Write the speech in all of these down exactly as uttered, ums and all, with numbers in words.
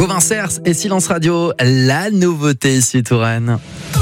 Gauvin Cers et Silence Radio, la nouveauté ici Touraine.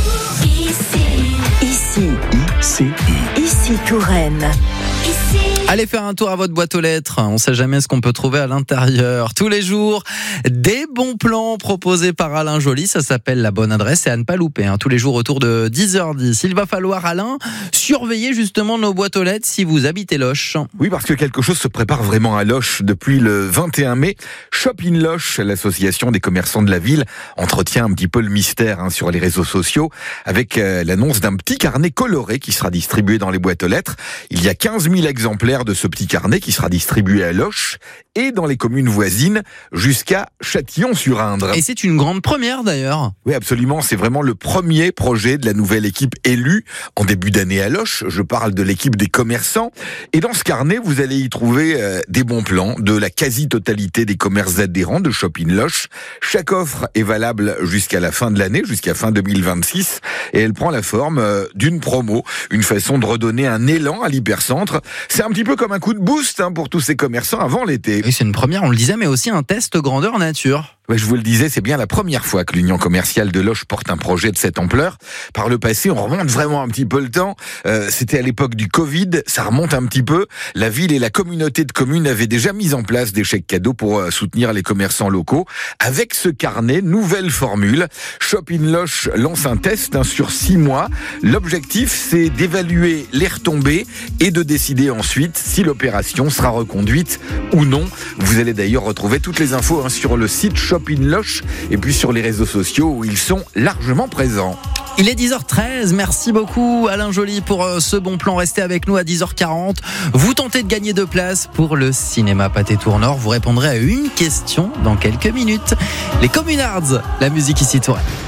Ici, ici, ici, ici Touraine. Ici. Allez faire un tour à votre boîte aux lettres, on sait jamais ce qu'on peut trouver à l'intérieur. Tous les jours, des bons plans proposés par Alain Joly, ça s'appelle La Bonne Adresse et à ne pas louper, hein, tous les jours autour de dix heures dix. Il va falloir, Alain, surveiller justement nos boîtes aux lettres si vous habitez Loches. Oui, parce que quelque chose se prépare vraiment à Loches. Depuis le vingt et un mai, Shop in Loches, l'association des commerçants de la ville, entretient un petit peu le mystère hein, sur les réseaux sociaux avec euh, l'annonce d'un petit carnet coloré qui sera distribué dans les boîtes aux lettres. Il y a quinze mille exemplaires de ce petit carnet qui sera distribué à Loches et dans les communes voisines jusqu'à Châtillon-sur-Indre. Et c'est une grande première d'ailleurs. Oui, absolument. C'est vraiment le premier projet de la nouvelle équipe élue en début d'année à Loches. Je parle de l'équipe des commerçants. Et dans ce carnet, vous allez y trouver euh, des bons plans de la quasi-totalité des commerces adhérents de Shop in Loches. Chaque offre est valable jusqu'à la fin de l'année, jusqu'à fin deux mille vingt-six. Et elle prend la forme euh, d'une promo, une façon de redonner un élan à l'hypercentre. C'est un petit peu comme un coup de boost hein, pour tous ces commerçants avant l'été. Oui, c'est une première, on le disait, mais aussi un test grandeur nature. Ouais, je vous le disais, c'est bien la première fois que l'Union commerciale de Loches porte un projet de cette ampleur. Par le passé, on remonte vraiment un petit peu le temps. Euh, c'était à l'époque du Covid, ça remonte un petit peu. La ville et la communauté de communes avaient déjà mis en place des chèques cadeaux pour euh, soutenir les commerçants locaux. Avec ce carnet, nouvelle formule, Shop in Loches lance un test hein, sur six mois. L'objectif, c'est d'évaluer les retombées et de décider ensuite si l'opération sera reconduite ou non. Vous allez d'ailleurs retrouver toutes les infos hein, sur le site Shop in Loches et puis sur les réseaux sociaux où ils sont largement présents. Il est dix heures treize, merci beaucoup Alain Joly pour ce bon plan. Restez avec nous à dix heures quarante. Vous tentez de gagner deux places pour le cinéma Pâté Tournord. Vous répondrez à une question dans quelques minutes. Les Communards, la musique ici Touraine.